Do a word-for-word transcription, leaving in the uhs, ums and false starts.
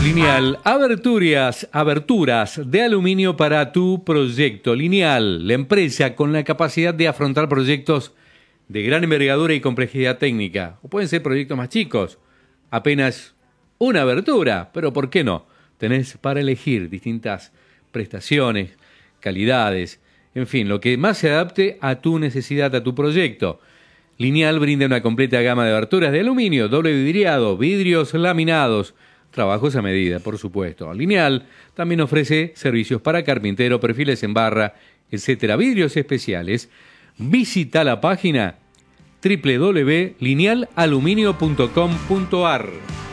Lineal, aberturas, aberturas de aluminio para tu proyecto. Lineal, la empresa con la capacidad de afrontar proyectos de gran envergadura y complejidad técnica. O pueden ser proyectos más chicos, apenas una abertura, pero ¿por qué no? Tenés para elegir distintas prestaciones, calidades, en fin, lo que más se adapte a tu necesidad, a tu proyecto. Lineal brinda una completa gama de aberturas de aluminio, doble vidriado, vidrios laminados, trabajos a medida, por supuesto. Lineal también ofrece servicios para carpintero, perfiles en barra, etcétera. Vidrios especiales. Visita la página doble u doble u doble u punto lineal aluminio punto com punto a r.